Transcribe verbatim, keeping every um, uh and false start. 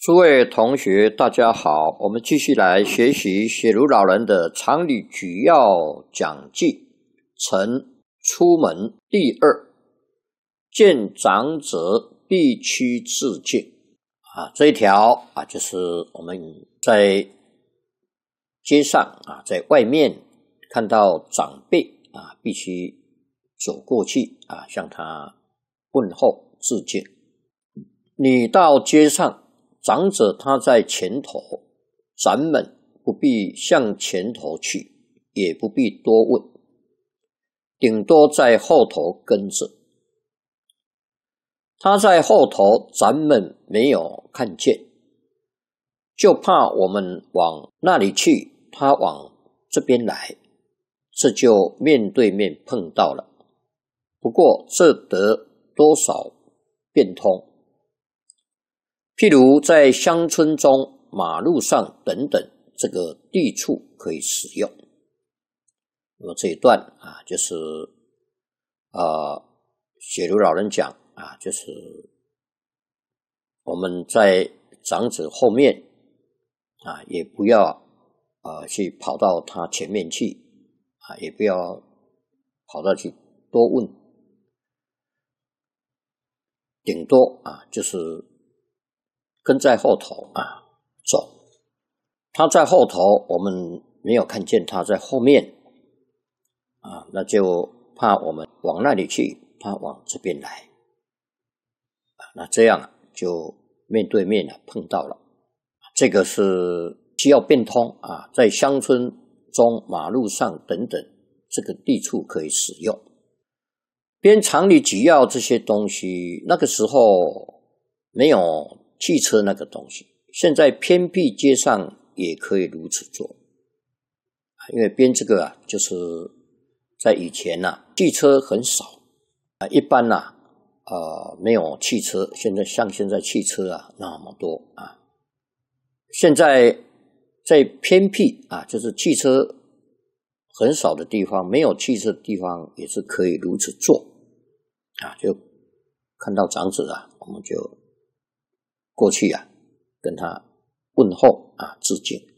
诸位同学大家好，我们继续来学习写如老人的常理举要讲记，晨出门第二，见长者必须致敬啊，这一条啊，就是我们在街上啊，在外面看到长辈啊，必须走过去啊，向他问候致敬。你到街上，长者他在前头，咱们不必向前头去，也不必多问，顶多在后头跟着。他在后头，咱们没有看见，就怕我们往那里去，他往这边来，这就面对面碰到了。不过这得多少变通。譬如在乡村中、马路上等等，这个地处可以使用。那么这一段啊，就是呃，写如老人讲啊，就是我们在长者后面啊，也不要啊去跑到他前面去啊，也不要跑到去多问，顶多啊就是跟在后头啊走，他在后头，我们没有看见他在后面啊，那就怕我们往那里去，他往这边来，啊、那这样就面对面啊碰到了。这个是需要变通啊，在乡村中、马路上等等，这个地处可以使用。编常理举要这些东西，那个时候没有汽车那个东西，现在偏僻街上也可以如此做。因为编这个啊，就是在以前啊，汽车很少啊，一般啊，呃，没有汽车。现在像现在汽车啊那么多啊，现在在偏僻啊，就是汽车很少的地方，没有汽车的地方也是可以如此做啊。就看到长者啊，我们就过去啊，跟他问候啊，致敬。